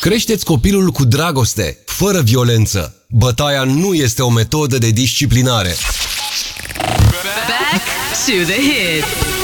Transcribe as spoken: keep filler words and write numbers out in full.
Creșteți copilul cu dragoste, fără violență. Bătaia nu este o metodă de disciplinare. Back to the hits.